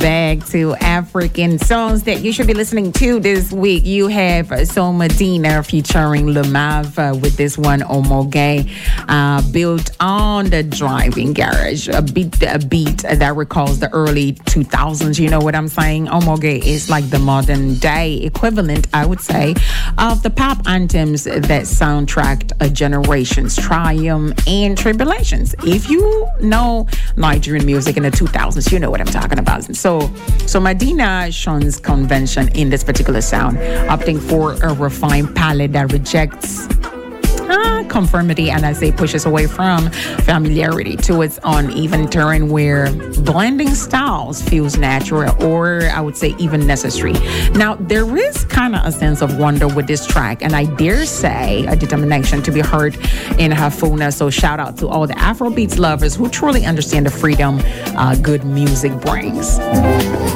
back to African songs that you should be listening to this week. You have Soul Medina featuring Lamav with this one, Omoge, built on the Driving Garage, a beat that recalls the early 2000s. You know what I'm saying? Omoge is like the modern day equivalent, I would say, of the pop anthems that soundtracked a generation's triumph and tribulations. If you know Nigerian music in the 2000s, you know what I'm talking about. So Medina shuns convention in this particular sound, opting for a refined palette that rejects conformity and, I say, pushes away from familiarity to its uneven terrain, where blending styles feels natural, or I would say even necessary. Now, there is kind of a sense of wonder with this track, and I dare say a determination to be heard in her fullness. So shout out to all the Afrobeats lovers who truly understand the freedom good music brings.